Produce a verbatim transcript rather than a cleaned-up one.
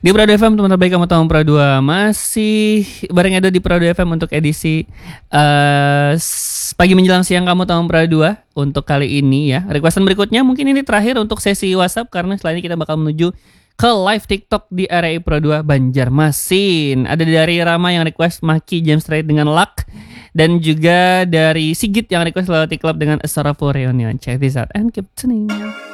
Di Prado F M, teman terbaik kamu tahu Pro dua masih bareng Edo di Prado F M untuk edisi uh, pagi menjelang siang kamu tahu Pro dua untuk kali ini ya. Requestan berikutnya mungkin ini terakhir untuk sesi WhatsApp karena setelah ini kita bakal menuju ke live TikTok di R I Pro dua Banjarmasin. Ada dari Rama yang request Maki Jam Straight dengan Luck, dan juga dari Sigit yang request Loyalty Club dengan A Sorrowful Reunion. Check this out and keep tuning.